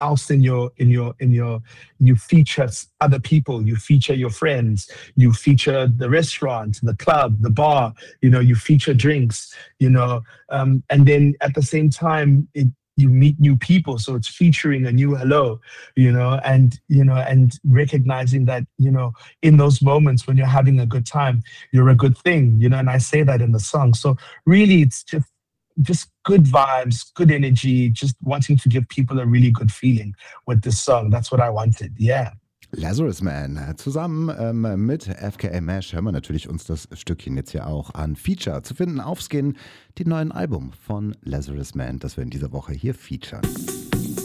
else in your you feature other people, you feature your friends, you feature the restaurant, the club, the bar, you feature drinks, and then at the same time you meet new people, so it's featuring a new hello, and recognizing that, in those moments when you're having a good time, you're a good thing, and I say that in the song. So really it's just good vibes, good energy, just wanting to give people a really good feeling with this song. That's what I wanted. Yeah. Lazarus Man. Zusammen mit FKA Mash hören wir natürlich uns das Stückchen jetzt hier auch an. Feature zu finden auf Skin, dem neuen Album von Lazarus Man, das wir in dieser Woche hier featuren.